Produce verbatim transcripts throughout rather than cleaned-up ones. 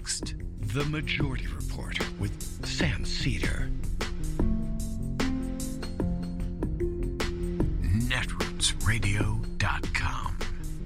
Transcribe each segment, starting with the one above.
Next, The Majority Report with Sam Cedar. netroots radio dot com.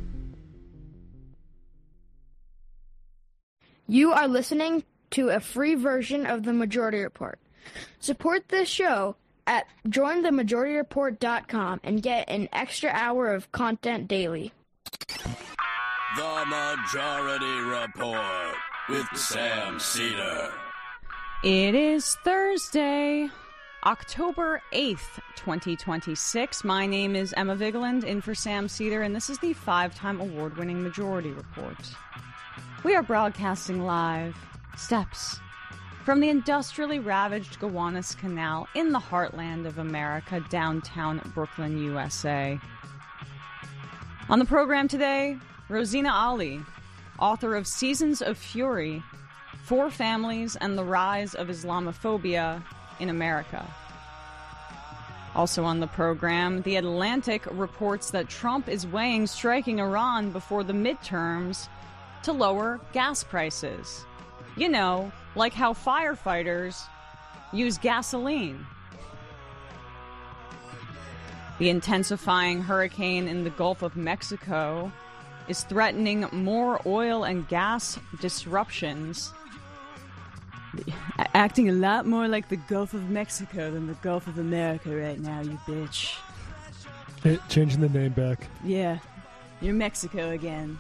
You are listening to a free version of The Majority Report. Support this show at join the majority report dot com and get an extra hour of content daily. The Majority Report with Sam Cedar. It is Thursday, October eighth, twenty twenty-six. My name is Emma Vigeland, in for Sam Cedar, and this is the five-time award-winning Majority Report. We are broadcasting live, steps, from the industrially ravaged Gowanus Canal in the heartland of America, downtown Brooklyn, U S A. On the program today, Rosina Ali, author of Seasons of Fury, Four Families and the Rise of Islamophobia in America. Also on the program, The Atlantic reports that Trump is weighing striking Iran before the midterms to lower gas prices. You know, like how firefighters use gasoline. The intensifying hurricane in the Gulf of Mexico is threatening more oil and gas disruptions, acting a lot more like the Gulf of Mexico than the Gulf of America right now, you bitch. Hey, changing the name back. Yeah, you're Mexico again.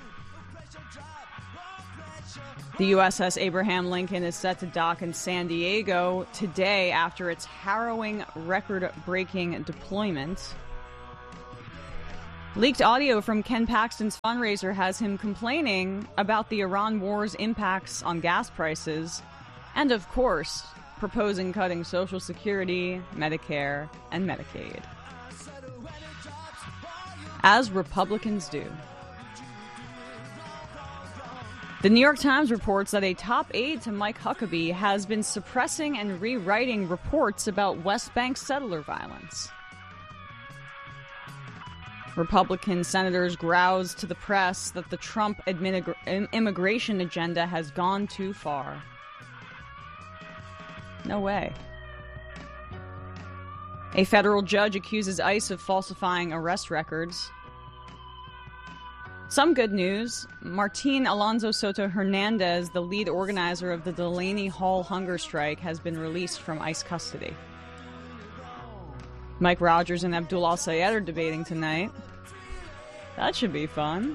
The U S S Abraham Lincoln is set to dock in San Diego today after its harrowing, record-breaking deployment. Leaked audio from Ken Paxton's fundraiser has him complaining about the Iran war's impacts on gas prices, and of course, proposing cutting Social Security, Medicare, and Medicaid. As Republicans do. The New York Times reports that a top aide to Mike Huckabee has been suppressing and rewriting reports about West Bank settler violence. Republican senators grouse to the press that the Trump admin- immigration agenda has gone too far. No way. A federal judge accuses ICE of falsifying arrest records. Some good news. Martin Alonso Soto Hernandez, the lead organizer of the Delaney Hall hunger strike, has been released from ICE custody. Mike Rogers and Abdul Al-Sayed are debating tonight. That should be fun.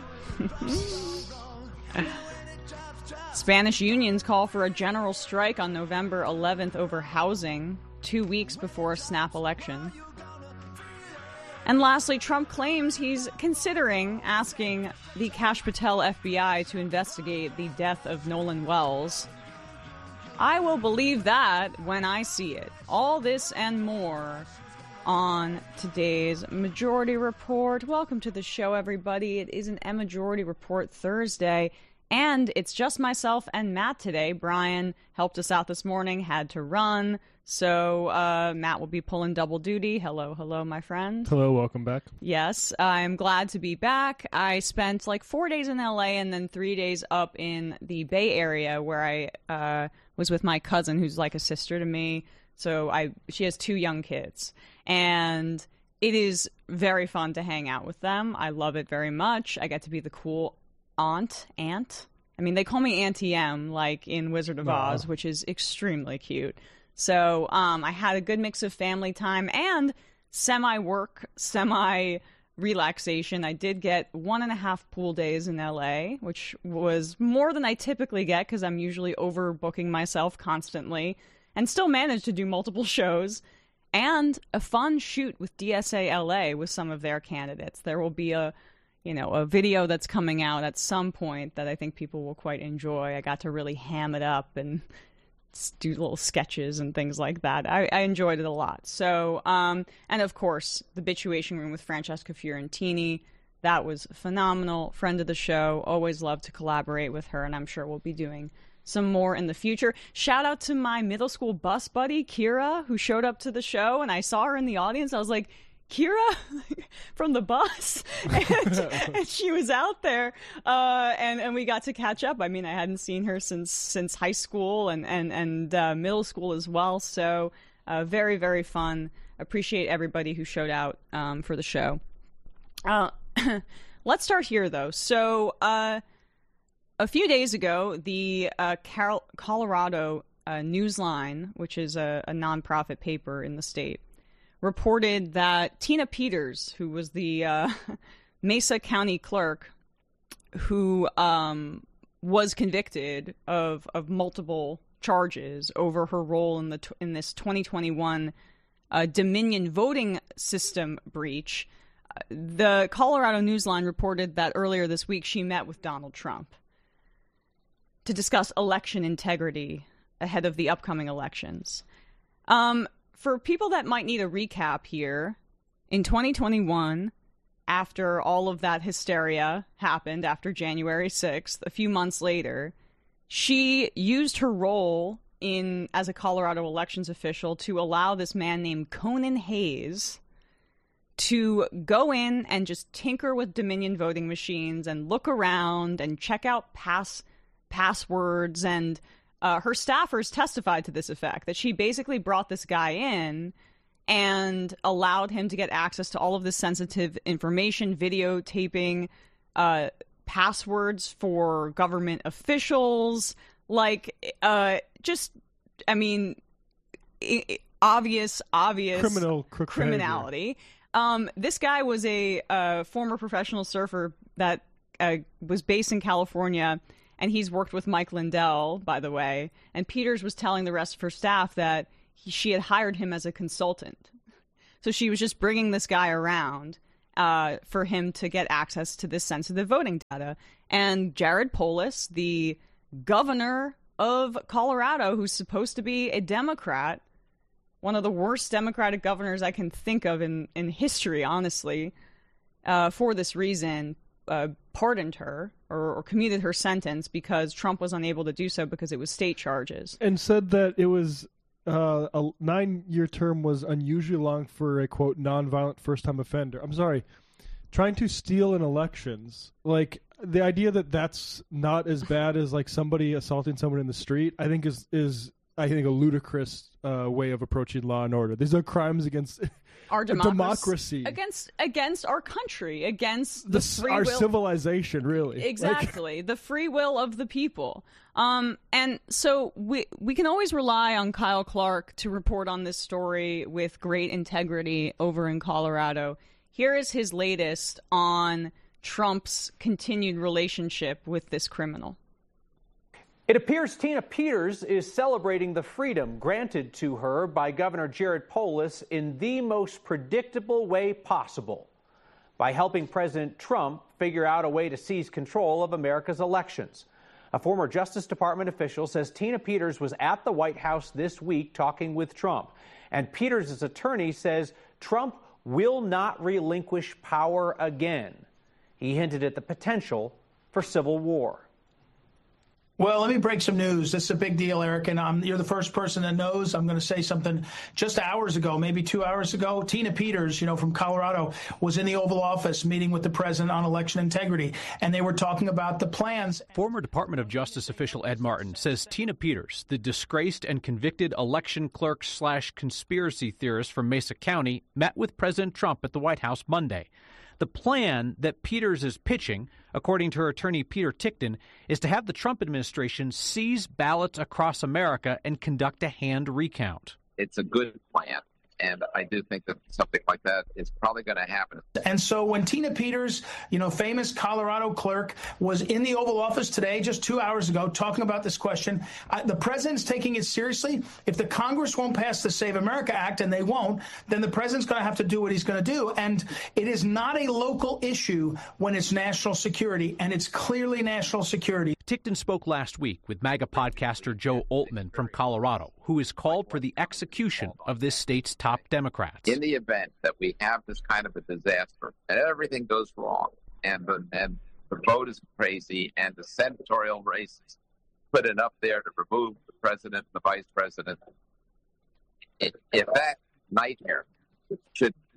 Spanish unions call for a general strike on November eleventh over housing, two weeks before a snap election. And lastly, Trump claims he's considering asking the Kash Patel F B I to investigate the death of Nolan Wells. I will believe that when I see it. All this and more on today's Majority Report. Welcome to the show, everybody. It is an M Majority Report Thursday, and it's just myself and Matt today. Brian helped us out this morning, had to run. So uh, Matt will be pulling double duty. Hello, hello, my friend. Hello, welcome back. Yes, I'm glad to be back. I spent like four days in L A and then three days up in the Bay Area where I uh, was with my cousin, who's like a sister to me. So I, she has two young kids, and it is very fun to hang out with them. I love it very much. I get to be the cool aunt, aunt. I mean, they call me Auntie M, like in Wizard of Aww. Oz, which is extremely cute. So um, I had a good mix of family time and semi-work, semi-relaxation. I did get one and a half pool days in L A, which was more than I typically get because I'm usually overbooking myself constantly, and still managed to do multiple shows. And a fun shoot with D S A L A with some of their candidates. There will be a, you know, a video that's coming out at some point that I think people will quite enjoy. I got to really ham it up and do little sketches and things like that. I, I enjoyed it a lot. So, um, and of course, the Bituation Room with Francesca Fiorentini. That was phenomenal. Friend of the show. Always love to collaborate with her, and I'm sure we'll be doing some more in the future. Shout out to my middle school bus buddy, Kira, who showed up to the show, and I saw her in the audience. I was like, Kira from the bus, and, and she was out there, uh, and and we got to catch up. I mean, I hadn't seen her since since high school and and and uh, middle school as well. So uh, very very fun. Appreciate everybody who showed out um, for the show. Uh, let's start here though. So uh, a few days ago, the uh, Cal- Colorado uh, Newsline, which is a, a nonprofit paper in the state, reported that Tina Peters, who was the uh, Mesa County clerk, who um, was convicted of of multiple charges over her role in the t- in this twenty twenty-one uh, Dominion voting system breach, uh, the Colorado Newsline reported that earlier this week she met with Donald Trump to discuss election integrity ahead of the upcoming elections. Um, For people that might need a recap here, in twenty twenty-one, after all of that hysteria happened, after January sixth, a few months later, she used her role in as a Colorado elections official to allow this man named Conan Hayes to go in and just tinker with Dominion voting machines and look around and check out pass passwords and Uh, her staffers testified to this effect, that she basically brought this guy in and allowed him to get access to all of this sensitive information, videotaping, uh, passwords for government officials, like, uh, just, I mean, I- I- obvious, obvious Criminal crook criminality. Um, this guy was a uh, former professional surfer that uh, was based in California. And he's worked with Mike Lindell, by the way. And Peters was telling the rest of her staff that he, she had hired him as a consultant. So she was just bringing this guy around uh, for him to get access to this sensitive voting data. And Jared Polis, the governor of Colorado, who's supposed to be a Democrat, one of the worst Democratic governors I can think of in, in history, honestly, uh, for this reason, uh, pardoned her or, or commuted her sentence because Trump was unable to do so because it was state charges. And said that it was uh, a nine-year term was unusually long for a, quote, nonviolent first-time offender. I'm sorry. Trying to steal in elections, like, the idea that that's not as bad as, like, somebody assaulting someone in the street, I think is, is I think, a ludicrous uh, way of approaching law and order. These are crimes against our democracy, democracy. against against our country, against the, the free our will. civilization, really. Exactly, like, the free will of the people. Um, and so we we can always rely on Kyle Clark to report on this story with great integrity over in Colorado. Here is his latest on Trump's continued relationship with this criminal. It appears Tina Peters is celebrating the freedom granted to her by Governor Jared Polis in the most predictable way possible, by helping President Trump figure out a way to seize control of America's elections. A former Justice Department official says Tina Peters was at the White House this week talking with Trump, and Peters' attorney says Trump will not relinquish power again. He hinted at the potential for civil war. Well, let me break some news. This is a big deal, Eric, and um, you're the first person that knows. I'm going to say something. Just hours ago, maybe two hours ago, Tina Peters, you know, from Colorado, was in the Oval Office meeting with the president on election integrity, and they were talking about the plans. Former Department of Justice official Ed Martin says Tina Peters, the disgraced and convicted election clerk slash conspiracy theorist from Mesa County, met with President Trump at the White House Monday. The plan that Peters is pitching, according to her attorney Peter Tickton, is to have the Trump administration seize ballots across America and conduct a hand recount. It's a good plan, and I do think that something like that is probably going to happen. And so when Tina Peters, you know, famous Colorado clerk, was in the Oval Office today, just two hours ago, talking about this question, I, the president's taking it seriously. If the Congress won't pass the Save America Act, and they won't, then the president's going to have to do what he's going to do. And it is not a local issue when it's national security, and it's clearly national security. Tickton spoke last week with MAGA podcaster Joe Oltmann from Colorado, who has called for the execution of this state's top Democrats. In the event that we have this kind of a disaster and everything goes wrong and the, and the vote is crazy and the senatorial races put enough there to remove the president and the vice president, if, if that nightmare should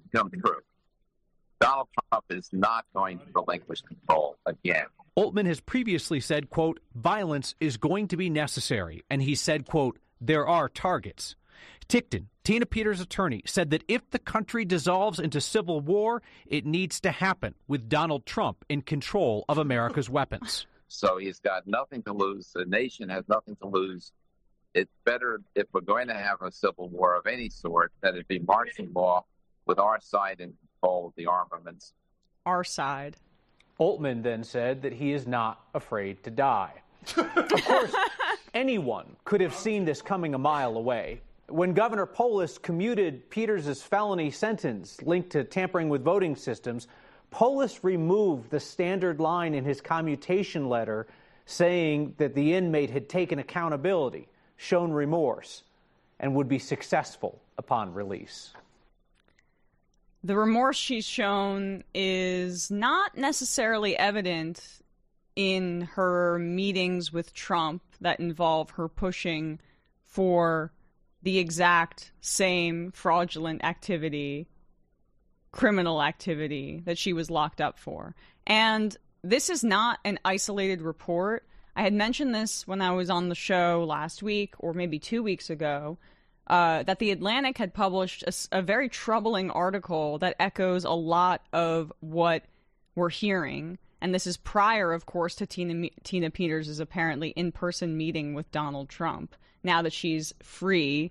come true. Donald Trump is not going to relinquish control again. Oltmann has previously said, quote, violence is going to be necessary. And he said, quote, there are targets. Tickton, Tina Peters' attorney, said that if the country dissolves into civil war, it needs to happen with Donald Trump in control of America's weapons. So he's got nothing to lose. The nation has nothing to lose. It's better if we're going to have a civil war of any sort that it be martial law with our side in control of the armaments. Our side. Oltmann then said that he is not afraid to die. Of course, anyone could have seen this coming a mile away. When Governor Polis commuted Peters' felony sentence linked to tampering with voting systems, Polis removed the standard line in his commutation letter saying that the inmate had taken accountability, shown remorse, and would be successful upon release. The remorse she's shown is not necessarily evident in her meetings with Trump that involve her pushing for the exact same fraudulent activity, criminal activity that she was locked up for. And this is not an isolated report. I had mentioned this when I was on the show last week, or maybe two weeks ago, uh, that The Atlantic had published a, a very troubling article that echoes a lot of what we're hearing. And this is prior, of course, to Tina, Tina Peters' apparently in-person meeting with Donald Trump, now that she's free,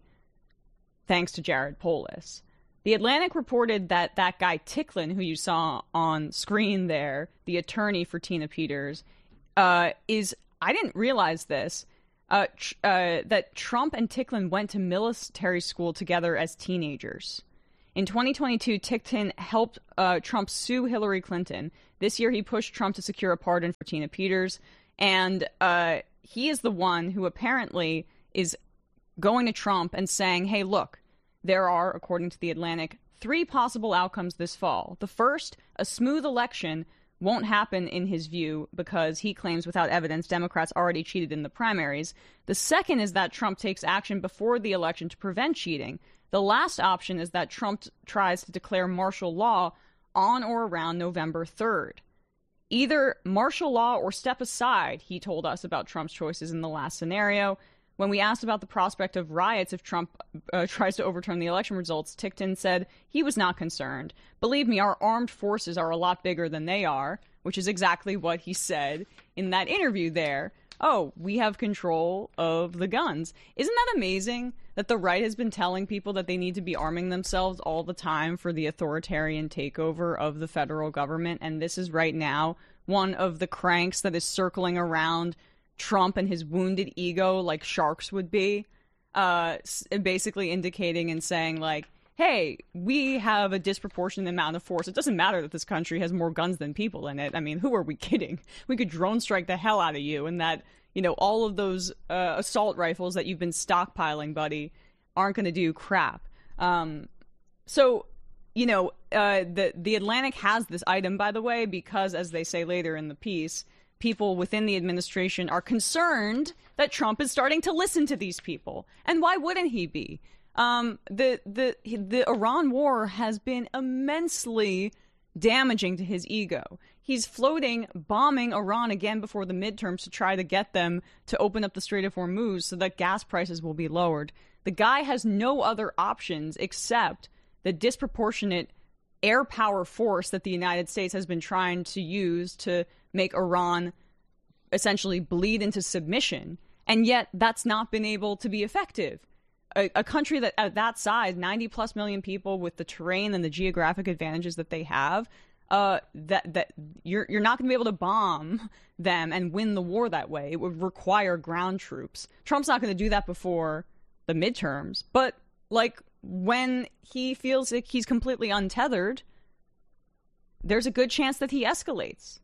thanks to Jared Polis. The Atlantic reported that that guy Ticklin, who you saw on screen there, the attorney for Tina Peters, uh, is, I didn't realize this, uh, tr- uh, that Trump and Ticklin went to military school together as teenagers. In twenty twenty-two, Ticklin helped uh, Trump sue Hillary Clinton. This year, he pushed Trump to secure a pardon for Tina Peters, and uh, he is the one who apparently is going to Trump and saying, hey, look, there are, according to The Atlantic, three possible outcomes this fall. The first, a smooth election, won't happen in his view because he claims without evidence Democrats already cheated in the primaries. The second is that Trump takes action before the election to prevent cheating. The last option is that Trump t- tries to declare martial law on or around November third. Either martial law or step aside, he told us about Trump's choices in the last scenario. When we asked about the prospect of riots if Trump uh, tries to overturn the election results, Ticklin said he was not concerned. Believe me, our armed forces are a lot bigger than they are, which is exactly what he said in that interview there. Oh, we have control of the guns. Isn't that amazing that the right has been telling people that they need to be arming themselves all the time for the authoritarian takeover of the federal government? And this is right now one of the cranks that is circling around Trump and his wounded ego like sharks would be, uh, basically indicating and saying, like, hey, we have a disproportionate amount of force. It doesn't matter that this country has more guns than people in it. I mean, who are we kidding? We could drone strike the hell out of you, and that, you know, all of those uh, assault rifles that you've been stockpiling, buddy, aren't going to do crap. Um, so, you know, uh, the, the Atlantic has this item, by the way, because, as they say later in the piece, people within the administration are concerned that Trump is starting to listen to these people. And why wouldn't he be? Um, the, the, the Iran war has been immensely damaging to his ego. He's floating, bombing Iran again before the midterms to try to get them to open up the Strait of Hormuz so that gas prices will be lowered. The guy has no other options except the disproportionate air power force that the United States has been trying to use to make Iran essentially bleed into submission. And yet that's not been able to be effective. A, a country that at that size, ninety plus million people with the terrain and the geographic advantages that they have, uh, that that you're you're not going to be able to bomb them and win the war that way. It would require ground troops. Trump's not going to do that before the midterms, but like when he feels like he's completely untethered, there's a good chance that he escalates.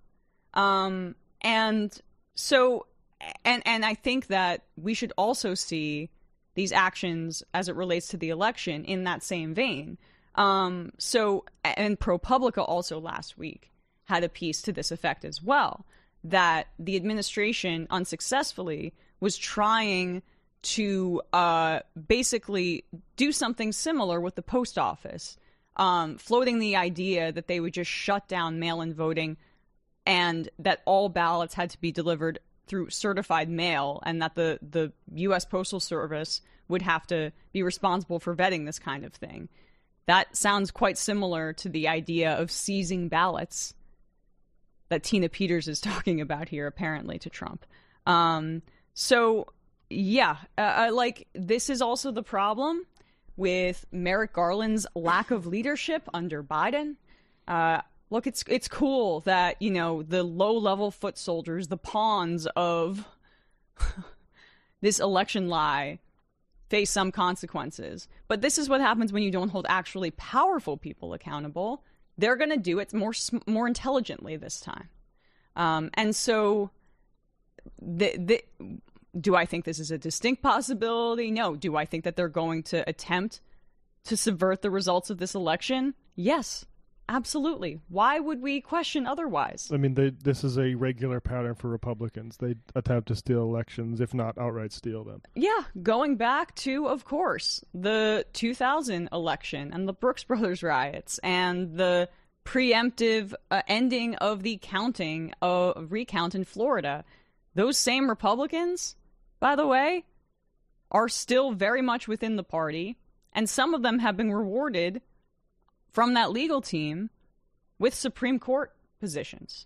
Um, and so, and and I think that we should also see these actions as it relates to the election in that same vein. Um, so, and ProPublica also last week had a piece to this effect as well, that the administration unsuccessfully was trying to uh, basically do something similar with the post office. um, floating the idea that they would just shut down mail-in voting and that all ballots had to be delivered through certified mail, and that the, the U S Postal Service would have to be responsible for vetting this kind of thing. That sounds quite similar to the idea of seizing ballots that Tina Peters is talking about here, apparently, to Trump. Um, so, yeah, uh, like, this is also the problem with Merrick Garland's lack of leadership under Biden. Uh, look, it's it's cool that, you know, the low-level foot soldiers, the pawns of this election lie, face some consequences. But this is what happens when you don't hold actually powerful people accountable. They're going to do it more more intelligently this time. Um, and so, the, the, do I think this is a distinct possibility? No. Do I think that they're going to attempt to subvert the results of this election? Yes, absolutely. Why would we question otherwise? I mean, they, this is a regular pattern for Republicans. They attempt to steal elections, if not outright steal them. Yeah, going back to, of course, the two thousand election and the Brooks Brothers riots and the preemptive uh, ending of the counting, uh, recount in Florida. Those same Republicans, by the way, are still very much within the party, and some of them have been rewarded from that legal team with Supreme Court positions.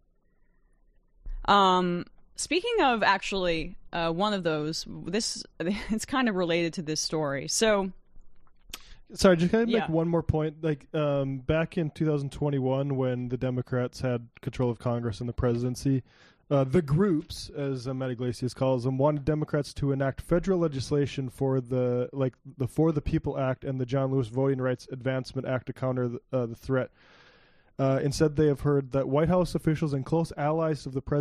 Um, speaking of actually uh, one of those, this it's kind of related to this story. So, sorry, just kind of yeah. make one more point. Like um, back in two thousand twenty-one, when the Democrats had control of Congress and the presidency, uh, the groups, as uh, Matt Iglesias calls them, wanted Democrats to enact federal legislation for the like the For the People Act and the John Lewis Voting Rights Advancement Act to counter the, uh, the threat. Uh, instead, they have heard that White House officials and close allies of the president